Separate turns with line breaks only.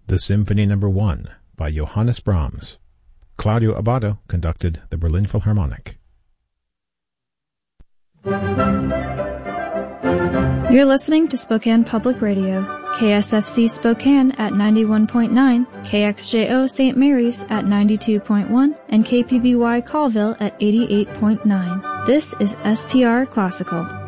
The Symphony No. 1 by Johannes Brahms. Claudio Abbado conducted the Berlin Philharmonic.
You're listening to Spokane Public Radio, KSFC Spokane at 91.9, KXJO St. Mary's at 92.1, and KPBY Colville at 88.9. This is SPR Classical.